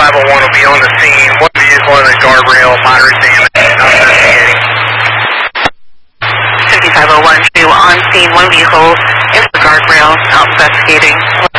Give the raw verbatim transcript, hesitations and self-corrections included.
fifty-five oh one will be on the scene. One vehicle and a guardrail, moderate damage. Investigating. fifty-five oh one, two on scene, one vehicle, is the guardrail, out investigating.